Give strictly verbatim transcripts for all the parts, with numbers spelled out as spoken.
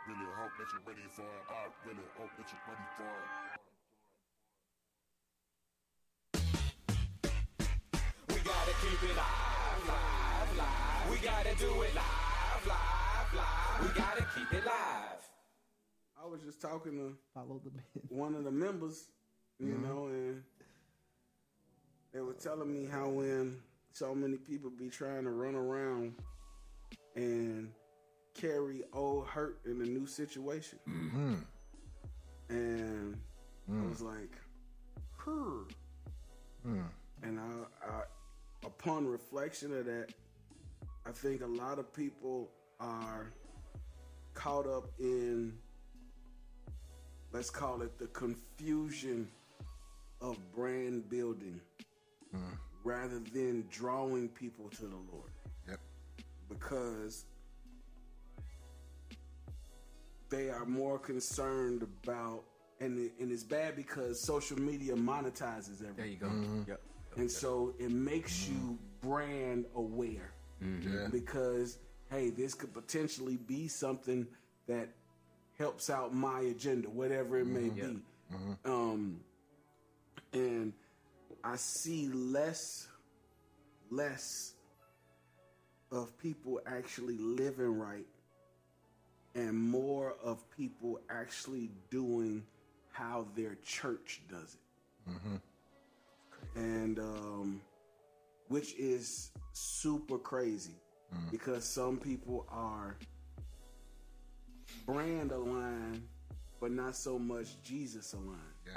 really hope that you're ready for it. I really hope that you're ready for it. We gotta keep it live, live, live. We gotta do it live, live, live. We gotta keep it live. I was just talking to Follow the band. one of the members, you Mhm. know, and they were telling me how when so many people be trying to run around and carry old hurt in a new situation. Mm-hmm. And Mm. I was like, huh. Mm. And I, I, upon reflection of that, I think a lot of people are caught up in, let's call it the confusion of brand building Mm. rather than drawing people to the Lord. Yep. Because they are more concerned about, and, it, and it's bad because social media monetizes everything. There you go. Mm-hmm. Yep. And so it makes you brand aware Mm-hmm. Yeah. because, hey, this could potentially be something that helps out my agenda, whatever it may Yeah. be. Um, and I see less, less of people actually living right and more of people actually doing how their church does it. Mm-hmm. And um, which is super crazy Mm. because some people are brand aligned, but not so much Jesus aligned. Yeah.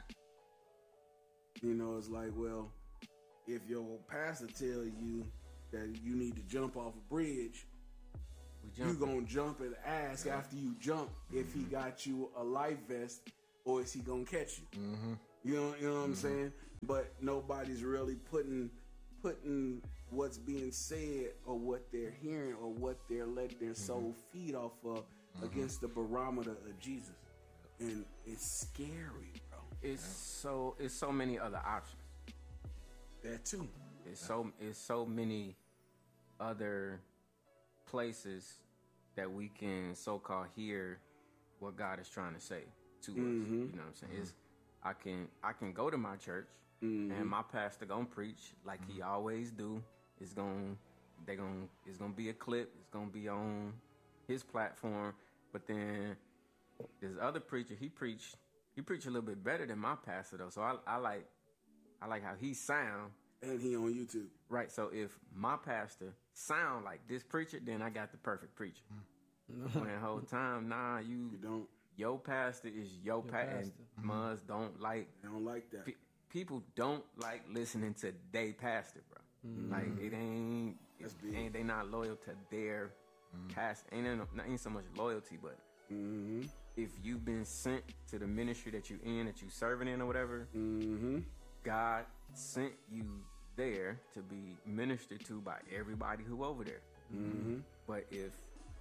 You know, it's like, well, if your pastor tell you that you need to jump off a bridge, We you jump. gonna jump and ask after you jump if he got you a life vest or is he gonna catch you? Mm-hmm. You know, you know what I'm saying? But nobody's really putting putting what's being said or what they're hearing or what they're letting their soul feed off of against the barometer of Jesus. And it's scary, bro. It's so it's so many other options. That too. It's so it's so many other places that we can so-called hear what God is trying to say to us. Mhm. You know what I'm saying? It's I can I can go to my church and my pastor gonna preach like he always do. It's gonna they gonna it's gonna be a clip. It's gonna be on his platform. But then this other preacher, he preached he preached a little bit better than my pastor though. So I, I like I like how he sound. And he on YouTube. Right, so if my pastor sound like this preacher, then I got the perfect preacher. When the whole time, nah, you, You don't your pastor is your, pa- and pastor. Muz don't like, I don't like that. pe- people don't like listening to they pastor, bro. Like, it ain't, That's it big. ain't, they not loyal to their pastor. Ain't, no- not ain't so much loyalty, but Mm-hmm. if you've been sent to the ministry that you in, that you serving in or whatever, Mm-hmm. God sent you there to be ministered to by everybody who over there. Mm-hmm. But if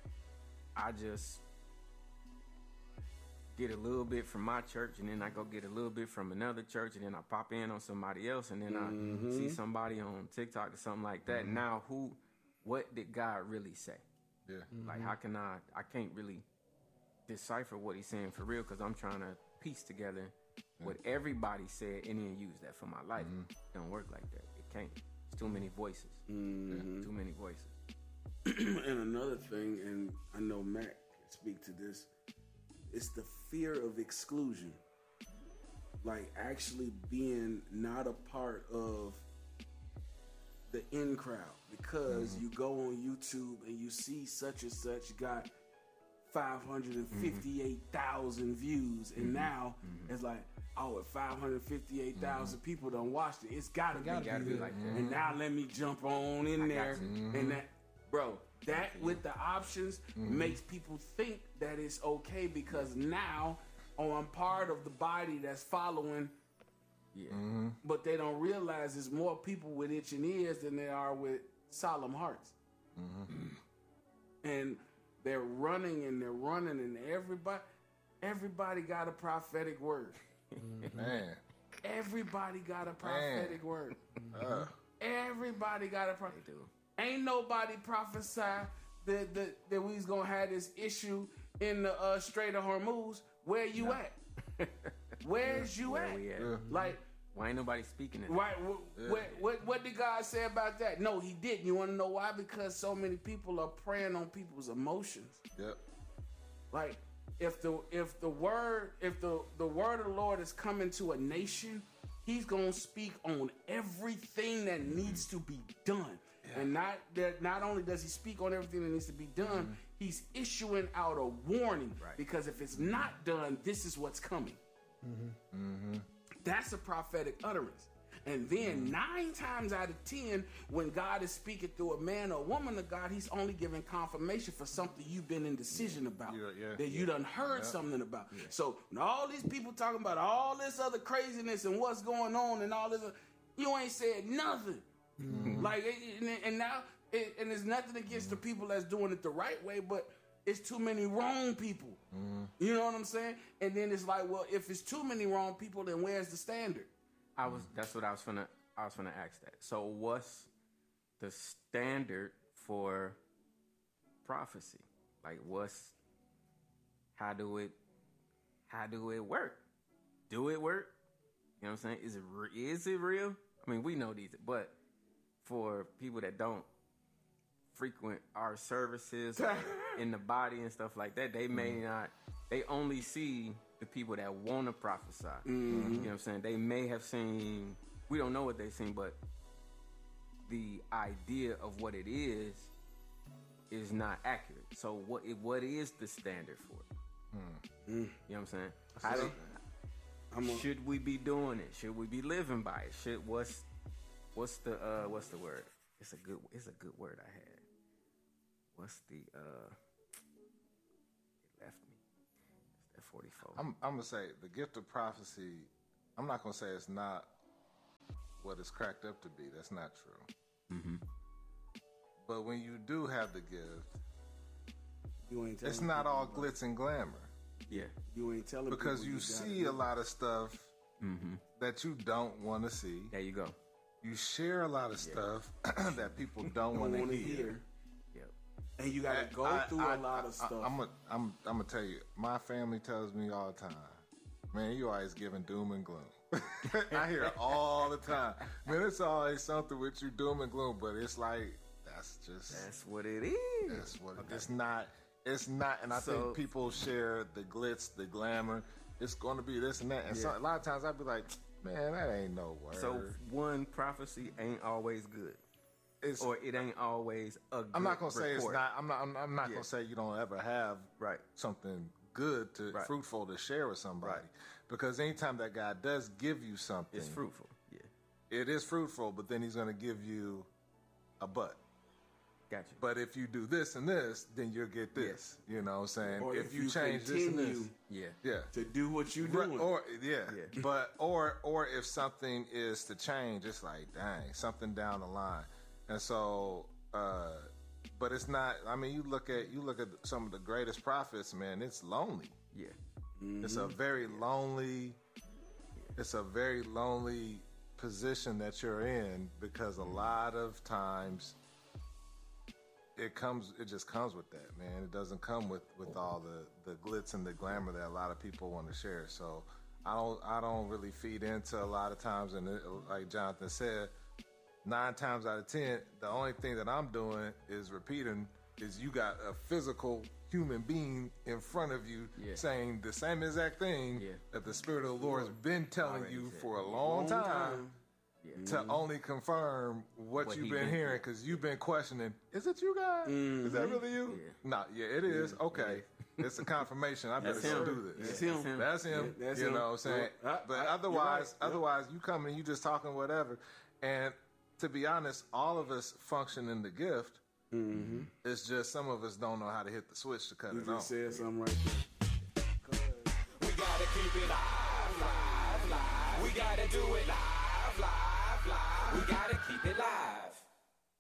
I just get a little bit from my church and then I go get a little bit from another church and then I pop in on somebody else and then I see somebody on TikTok or something like that, now who, what did God really say? Yeah. Like, how can I, I can't really decipher what he's saying for real because I'm trying to piece together what everybody said and then use that for my life. It don't work like that. It can't. It's too many voices. Mm-hmm. Too many voices. And another thing, and I know Matt can speak to this, it's the fear of exclusion. Like actually being not a part of the in crowd because you go on YouTube and you see such and such got five hundred fifty-eight thousand views, and now it's like, oh, if five hundred fifty-eight thousand people done watched it, it's gotta, gotta be, Gotta be good. like that. And now let me jump on in I got there, you. and that, bro, that with the options makes people think that it's okay because now, oh, I'm part of the body that's following. Yeah. But they don't realize there's more people with itching ears than there are with solemn hearts. And they're running and they're running and everybody, everybody got a prophetic word. Man. Everybody got a prophetic word. Uh, Everybody got a prophetic They do. Ain't nobody prophesy that, that, that we was going to have this issue in the uh, Strait of Hormuz, where you No. at? Where's you Where at? we at? Like, Why ain't nobody speaking it? right? Wh- what, what what did God say about that? No, He didn't. You want to know why? Because so many people are preying on people's emotions. Yep. Like, if the if the word if the the word of the Lord is coming to a nation, He's gonna speak on everything that needs to be done. And not that not only does He speak on everything that needs to be done, Mm-hmm. He's issuing out a warning. Right. Because if it's not done, this is what's coming. Mm-hmm. That's a prophetic utterance. And then Mm-hmm. nine times out of ten, when God is speaking through a man or woman of God, He's only giving confirmation for something you've been in decision about, Yeah, yeah, that you done heard something about. So when all these people talking about all this other craziness and what's going on and all this, you ain't said nothing. Like, and, and now, it, and there's nothing against the people that's doing it the right way, but it's too many wrong people. You know what I'm saying? And then it's like, well, if it's too many wrong people, then where's the standard? I was. That's what I was finna. I was finna ask that. So, what's the standard for prophecy? Like, what's how do it? How do it work? Do it work? You know what I'm saying? Is it re- is it real? I mean, we know these, but for people that don't frequent our services or in the body and stuff like that, they may not. They only see the people that want to prophesy. You know what I'm saying? They may have seen. We don't know what they've seen, but the idea of what it is is not accurate. So what? What is the standard for it? You know what I'm saying? How do- I'm a- should we be doing it? Should we be living by it? Should what's what's the uh what's the word? It's a good it's a good word I had. What's the uh it left me. It's that forty-four. I'm, I'm gonna say the gift of prophecy. I'm not gonna say it's not what it's cracked up to be. That's not true. Mm-hmm. But when you do have the gift, You ain't telling it's not people all about glitz and glamour it. Yeah. You ain't telling because people you gotta see do a it. lot of stuff Mm-hmm. that you don't want to see. There you go. You share a lot of stuff that people don't Don't want to wanna hear. hear. Yep. And you gotta go I- through I- a lot I- of stuff. I, I'm gonna I'm, I'm gonna tell you, my family tells me all the time, man, you always giving doom and gloom. I hear it all the time. Man, it's always something with you, doom and gloom, but it's like that's just That's what it is. that's what it, it's not. It's not, and I So- think people share the glitz, the glamour. It's going to be this and that, and so, Yeah. a lot of times I'd be like, man, that ain't no word. So one prophecy ain't always good. it's, Or it ain't always a good I'm not gonna say it's report. not. I'm not. I'm, I'm not Yeah. gonna say you don't ever have Right. something good to Right. fruitful to share with somebody. Right. Because anytime that God does give you something, It's fruitful. Yeah. it is fruitful. But then He's gonna give you a but. Gotcha. But if you do this and this, then you'll get this. You know what I'm saying? Or if, if you, you change this and this, continue yeah. yeah. to do what you Right, doing. or yeah. Yeah. but or or if something is to change, it's like dang, something down the line, and so. uh But it's not. I mean, you look at you look at some of the greatest prophets, man. It's lonely. Yeah. It's a very lonely. It's a very lonely position that you're in because a lot of times it comes. It just comes with that, man. It doesn't come with with all the the glitz and the glamour that a lot of people want to share. So I don't. I don't really feed into a lot of times, and it, like Jonathan said, nine times out of ten, the only thing that I'm doing is repeating. Is you got a physical human being in front of you Yeah. saying the same exact thing Yeah. that the Spirit of the Lord has been telling Already you said. for a long, Long time, time. Yeah. to only confirm what, What you've he been been hearing because you've been questioning. Is it you guys? Is that really you? Yeah. No, yeah, it is. Okay, it's a confirmation. I better That's go him. do this. That's him. him. That's him. Yeah, that's you him. know what I'm saying? Well, I- but I- you're otherwise, right. Yeah. otherwise, you come and you just talking whatever. And to be honest, all of us function in the gift. Mm-hmm. It's just some of us don't know how to hit the switch to cut You it off. just said something right there. We gotta keep it live, live, live. We gotta do it live.